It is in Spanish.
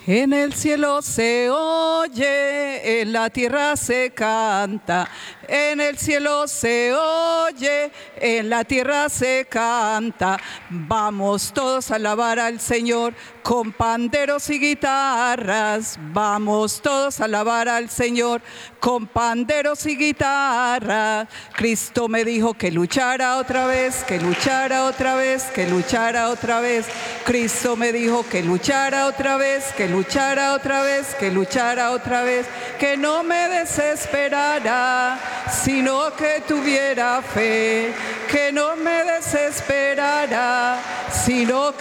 En el cielo se oye, en la tierra se canta. En el cielo se oye, en la tierra se canta. Vamos todos a alabar al Señor con panderos y guitarras. Vamos todos a alabar al Señor con panderos y guitarras. Cristo me dijo que luchara otra vez, que luchara otra vez, que luchara otra vez. Cristo me dijo que luchara otra vez, que luchara otra vez, que luchara otra vez, que no me desesperara, sino que tuviera fe, que no me desesperara, sino